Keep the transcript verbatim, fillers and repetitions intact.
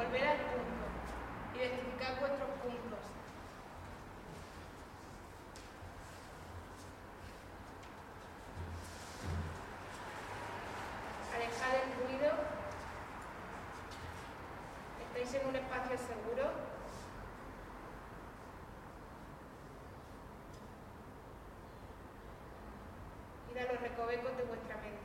volver al punto. Identificar vuestros puntos. Alejar el ruido. Estáis en un espacio seguro. Ir a los recovecos de vuestra mente.